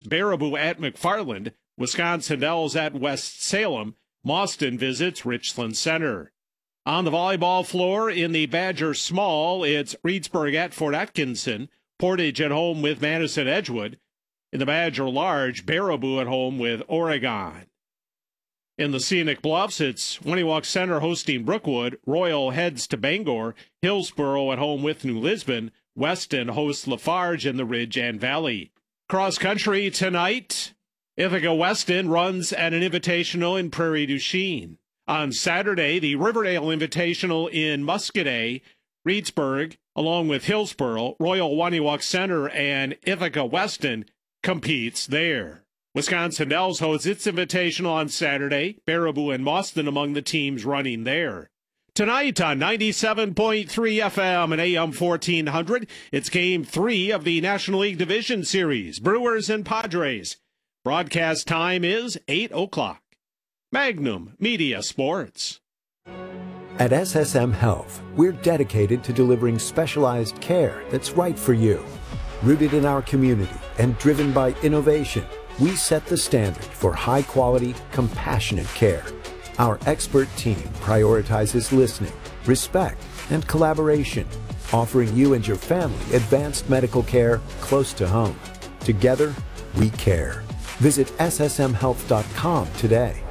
Baraboo at McFarland. Wisconsin Dells at West Salem. Mauston visits Richland Center. On the volleyball floor in the Badger Small, it's Reedsburg at Fort Atkinson. Portage at home with Madison Edgewood. In the Badger Large, Baraboo at home with Oregon. In the Scenic Bluffs, it's Winniwalk Center hosting Brookwood. Royal heads to Bangor. Hillsboro at home with New Lisbon. Weston hosts Lafarge in the Ridge and Valley. Cross country tonight, Ithaca Weston runs at an invitational in Prairie du Chien. On Saturday, the Riverdale Invitational in Muscadet, Reedsburg, along with Hillsboro, Royal Winniwalk Center, and Ithaca Weston competes there. Wisconsin Dells hosts its invitational on Saturday. Baraboo and Mauston among the teams running there. Tonight on 97.3 FM and AM 1400, it's Game 3 of the National League Division Series, Brewers and Padres. Broadcast time is 8 o'clock. Magnum Media Sports. At SSM Health, we're dedicated to delivering specialized care that's right for you. Rooted in our community and driven by innovation, we set the standard for high-quality, compassionate care. Our expert team prioritizes listening, respect, and collaboration, offering you and your family advanced medical care close to home. Together, we care. Visit ssmhealth.com today.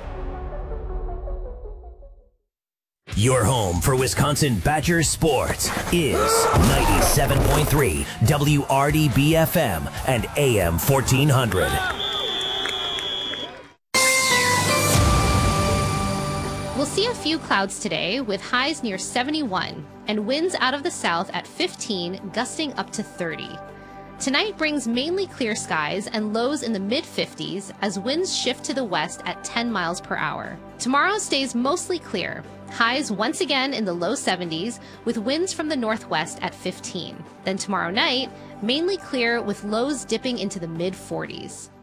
Your home for Wisconsin Badgers sports is 97.3 WRDB-FM and AM 1400. We'll see a few clouds today with highs near 71 and winds out of the south at 15, gusting up to 30. Tonight brings mainly clear skies and lows in the mid-50s as winds shift to the west at 10 miles per hour. Tomorrow stays mostly clear. Highs once again in the low 70s with winds from the northwest at 15. Then tomorrow night, mainly clear with lows dipping into the mid-40s.